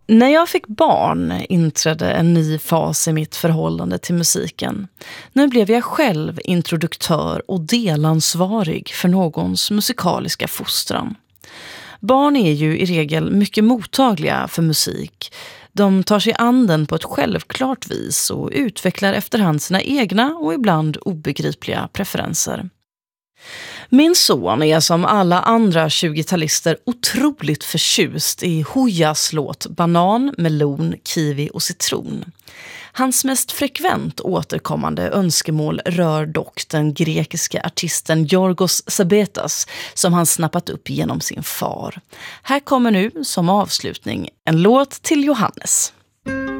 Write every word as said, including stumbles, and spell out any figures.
När jag fick barn inträdde en ny fas i mitt förhållande till musiken. Nu blev jag själv introduktör och delansvarig för någons musikaliska fostran. Barn är ju i regel mycket mottagliga för musik. De tar sig an den på ett självklart vis och utvecklar efterhand sina egna och ibland obegripliga preferenser. Min son är som alla andra tjugotalister otroligt förtjust i Hoojas låt Banan, melon, kiwi och citron. Hans mest frekvent återkommande önskemål rör dock den grekiska artisten Yorgos Sabetas som han snappat upp genom sin far. Här kommer nu som avslutning en låt till Johannes.